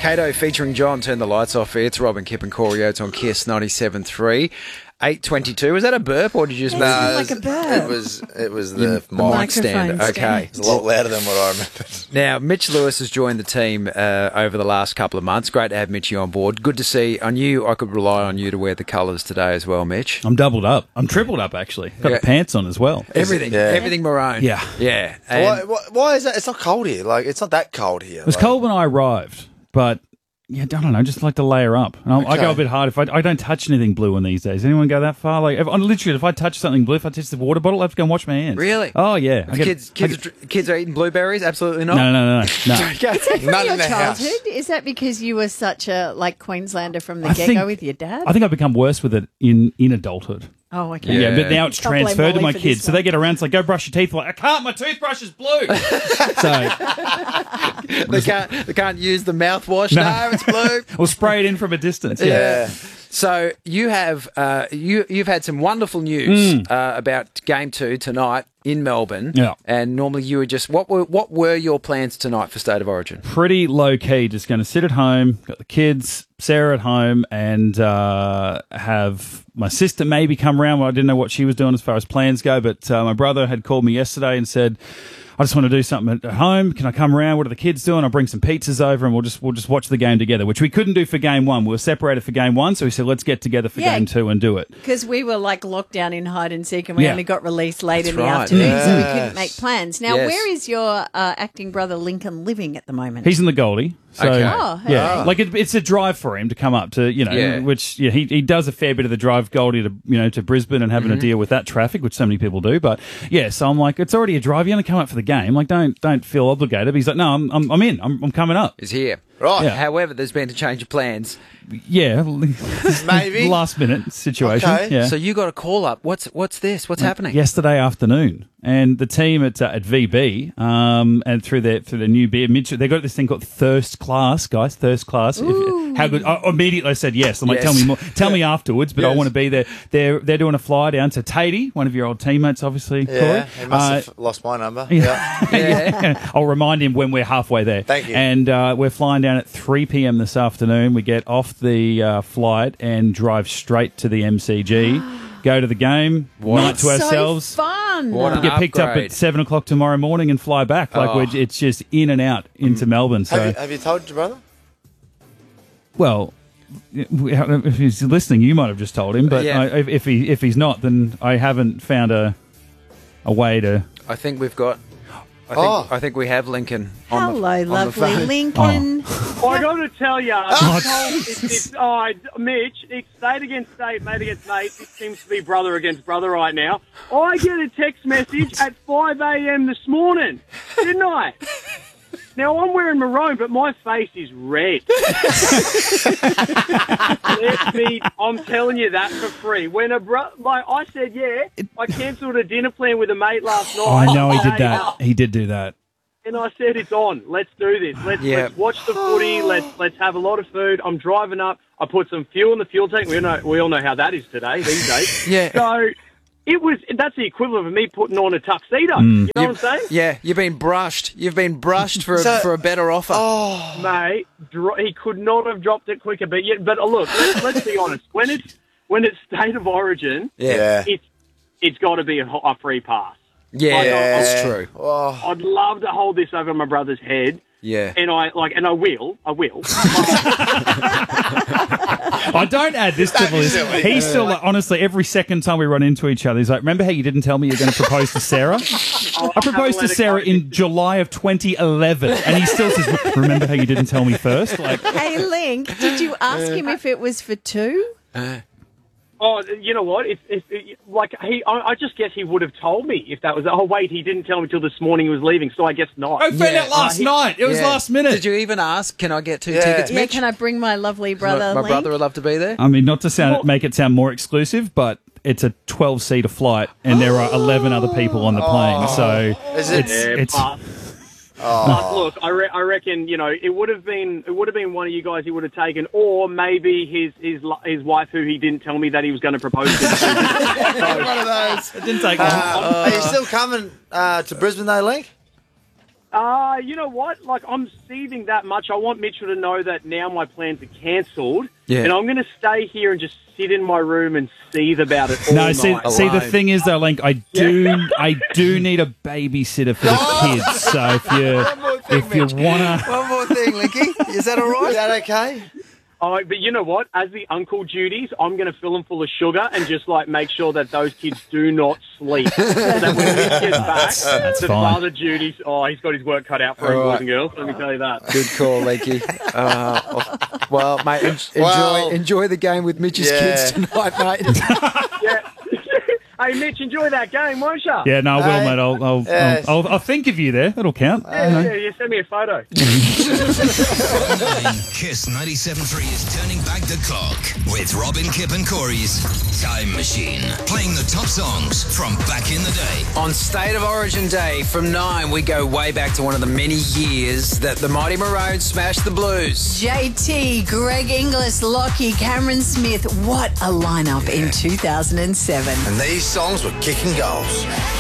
Kato featuring John, Turn the Lights Off. It's Robin, Kip and Corey Oates on KISS 97.3. 8:22. Was that a burp or did you just move? Like a burp. It was the mic stand. Okay. It's a lot louder than what I remembered. Now, Mitch Lewis has joined the team over the last couple of months. Great to have Mitchie on board. Good to see. I knew I could rely on you to wear the colours today as well, Mitch. I'm doubled up. I'm tripled up, actually. Got the pants on as well. Everything. Everything maroon. Yeah. Yeah. Why is that? It's not cold here. Like, it's not that cold here. It was cold when I arrived, but... Yeah, I don't know. Just like to layer up. And I go a bit hard. If I don't touch anything blue in these days. Anyone go that far? Like, if I touch something blue, if I touch the water bottle, I have to go and wash my hands. Really? Oh yeah. Kids are eating blueberries? Absolutely not. No. Is that from None your in the house. childhood? Is that because you were such a Queenslander from the get-go with your dad? I think I've become worse with it in adulthood. Oh, okay. Yeah, but now it's Can't blame transferred to Molly my for kids. this So they get around, it's like, go brush your teeth. Like, I can't, my toothbrush is blue. So They can't use the mouthwash. No, it's blue. we'll spray it in from a distance. Yeah. So you have you've had some wonderful news about Game 2 tonight in Melbourne. Yeah. And normally you were just what were your plans tonight for State of Origin? Pretty low key, just going to sit at home, got the kids, Sarah at home, and have my sister maybe come around. Well, I didn't know what she was doing as far as plans go, but my brother had called me yesterday and said, I just want to do something at home. Can I come around? What are the kids doing? I'll bring some pizzas over and we'll just watch the game together, which we couldn't do for game one. We were separated for game one, so we said, let's get together for game two and do it. Because we were like locked down in hide and seek and we only got released late in the right. afternoon, so we couldn't make plans. Now, Yes. where is your acting brother Lincoln living at the moment? He's in the Goldie. So, Okay. Oh, hey. yeah, like it's a drive for him to come up to, which he does a fair bit of the drive Goldie to Brisbane and having to deal with that traffic, which so many people do. But yeah, so I'm like, it's already a drive. You only come up for the game. Like, don't feel obligated. But he's like, no, I'm in. I'm coming up. Is here. Right. Yeah. However, there's been a change of plans. Yeah, Maybe. last minute situation. Okay. Yeah. So you got a call up. What's this? What's happening? Yesterday afternoon, and the team at VB and through their new beer, they got this thing called Thirst Class, guys. Thirst Class. How good? I immediately said yes. I'm like, Yes. tell me more. Tell me afterwards. But I Yes. want to be there. They're doing a fly down to Tatey, one of your old teammates, obviously. Yeah, Corey. he must have lost my number. Yeah. I'll remind him when we're halfway there. Thank you. And we're flying down at 3 p.m. this afternoon. We get off the flight and drive straight to the MCG. Go to the game, night to ourselves. So fun. What an Get picked up upgrade. at 7 o'clock tomorrow morning and fly back. It's just in and out into Melbourne. So, Have you told your brother? well, if he's listening, you might have just told him. But Yeah. if he's not, then I haven't found a way to. I think we've got. Oh. I think we have Lincoln. On Hello, the lovely phone. Lincoln. I got to tell you, Mitch, it's state against state, mate against mate. It seems to be brother against brother right now. I get a text message at 5 a.m. this morning, didn't I? Now, I'm wearing maroon, but my face is red. I'm telling you that for free. When I said, I cancelled a dinner plan with a mate last night. I know he did that. He did do that. And I said, it's on. Let's do this. Let's watch the footy. Let's have a lot of food. I'm driving up. I put some fuel in the fuel tank. We all know how that is today, these days. Yeah. So that's the equivalent of me putting on a tuxedo. You know what I'm saying? Yeah, you've been brushed. You've been brushed for a better offer. Oh, Mate, he could not have dropped it quicker. But look, let's be honest. When it's State of Origin, yeah. it's got to be a free pass. Yeah, that's true. Oh, I'd love to hold this over my brother's head. Yeah. And I will. I don't add this to the list. silly. He's still like, honestly, every second time we run into each other, he's like, remember how you didn't tell me you're going to propose to Sarah? I proposed to Sarah in July of 2011, and he still says, remember how you didn't tell me first? Like, Hey, Link, did you ask him if it was for two? Oh, you know what? I just guess he would have told me if that was. Oh, wait, he didn't tell me till this morning he was leaving, so I guess not. I found out last night. It was last minute. Did you even ask, can I get two tickets, Yeah, Mitch? can I bring my lovely brother, My Link? brother would love to be there. I mean, not to make it sound more exclusive, but it's a 12-seater flight, and there are 11 other people on the plane. So Is it? it's But look, I reckon it would have been one of you guys he would have taken, or maybe his wife who he didn't tell me that he was going to propose to. One of those. it didn't take long. Are you still coming to Brisbane though, Link? You know what? Like, I'm seething that much. I want Mitchell to know that now my plans are cancelled. Yeah. And I'm going to stay here and just sit in my room and seethe about it all No, night. see, the thing is though, Link, I do need a babysitter for the kids. So if you wanna, One more thing, Linky. Is that all right? Is that okay? Oh, but you know what? As the uncle duties, I'm going to fill them full of sugar and just, like, make sure that those kids do not sleep. So that when Mitch gets back, That's the fine. father duties, he's got his work cut out for him, boys and girls. Let me tell you that. Good call, Leaky. Well, mate, enjoy the game with Mitch's kids tonight, mate. Yeah. Hey, Mitch, enjoy that game, won't you? yeah, no, I will, mate. I'll think of you there. That'll count. Yeah, send me a photo. Kiss 97.3 is turning back the clock with Robin, Kip and Corey's Time Machine. Playing the top songs from back in the day. On State of Origin Day from 9, we go way back to one of the many years that the Mighty Maroons smashed the Blues. JT, Greg Inglis, Lockie, Cameron Smith. What a lineup in 2007. And these songs were kicking goals.